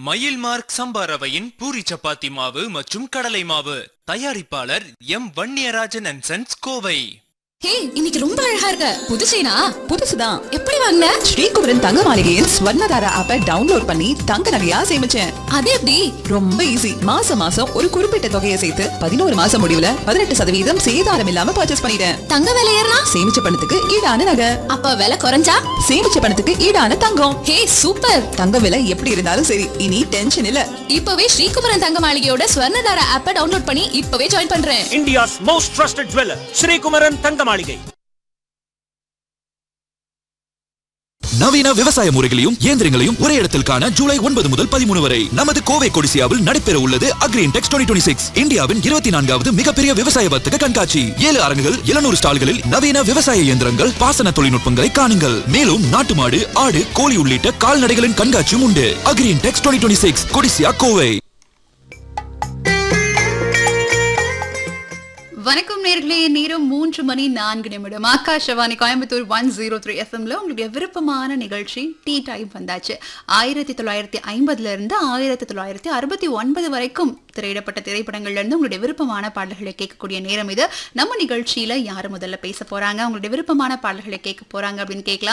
மயில் மார்க் சம்பா ரவையின் பூரி சப்பாத்தி மாவு மற்றும் கடலை மாவு. தயாரிப்பாளர் M Vanniyarajan and sons, Kovai. ஹே, இன்னைக்கு ரொம்ப அழகா இருக்க. புது செயினா? புதுசுதான். எப்படி வாங்குன? ஸ்ரீகுமரன் தங்க மாளிகையின் ஸ்வர்ணதாரா ஆப்பை டவுன்லோட் பண்ணி தங்க நகையா சேமிச்சேன். அது எப்படி? ரொம்ப ஈஸி. மாசம் மாசம் ஒரு குறிப்பிட்ட தொகையை சேர்த்து 11 மாசம் முடிவுல 18% சேதாரம் இல்லாம பர்ச்சேஸ் பண்ணிட்டேன். தங்க விலை ஏறினா? சேமிச்ச பணத்துக்கு ஈடான நகை. அப்ப விலை குறைஞ்சா? சேமிச்ச பணத்துக்கு ஈடான தங்கம். ஹே, சூப்பர். தங்க விலை எப்படி இருந்தாலும் சரி, இனி டென்ஷன் இல்ல. இப்பவே ஸ்ரீகுமரன் தங்க மாளிகையோட ஸ்வர்ணதாரா ஆப்பை டவுன்லோட் பண்ணி இப்பவே ஜாயின் பண்றேன். India's most trusted jeweler, Sri Kumaran தங்க மாளிகை. நவீன விவசாய முறைகளையும் இயந்திரங்களையும் ஒரே இடத்தில் காண ஜூலை 9 முதல் 13 வரை நமது கோவை கொடிசியாவில் நடைபெற உள்ளது அக்ரின்டெக்ஸ் 2026, இந்தியாவின் 24வது மிகப்பெரிய விவசாய வர்த்தக கண்காட்சி. 7 அரங்குகள், 700 ஸ்டால்களில் நவீன விவசாய இயந்திரங்கள், பாசன தொழில்நுட்பங்களை காணுங்கள். மேலும் நாட்டு மாடு, ஆடு, கோழி உள்ளிட்ட கால்நடைகளின் கண்காட்சியும் உண்டு. அக்ரின்டெக்ஸ் 2026, கொடிசியா, கோவை. வணக்கம் நேர்களே, நேரம் 3:04. ஆகாஷவாணி கோயம்புத்தூர் 103 FM-ல உங்களுடைய விருப்பமான நிகழ்ச்சி டீ டைம் வந்தாச்சு. 1950 இருந்து 1969 வரைக்கும் திரையிடப்பட்ட திரைப்படங்கள்ல இருந்து உங்களுடைய விருப்பமான பாடல்களை கேட்கக்கூடிய நேரம் இது. நம்ம நிகழ்ச்சியில யாரு முதல்ல பேச போறாங்க, உங்களுடைய விருப்பமான பாடல்களை கேட்க போறாங்க அப்படின்னு கேட்கலாம்.